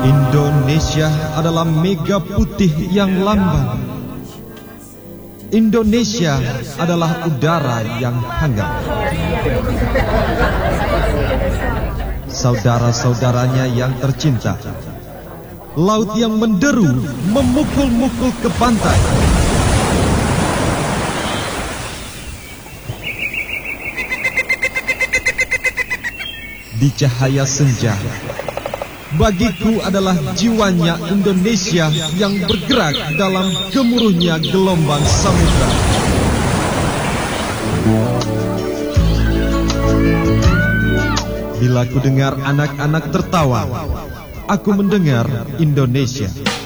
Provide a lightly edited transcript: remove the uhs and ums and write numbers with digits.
Indonesia adalah mega putih yang lambang. Indonesia adalah udara yang hangat. Saudara-saudaranya yang tercinta, laut yang menderu memukul-mukul ke pantai. Di cahaya senja, bagiku adalah jiwanya Indonesia yang bergerak dalam gemuruhnya gelombang samudra. Bila ku dengar anak-anak tertawa, aku mendengar Indonesia.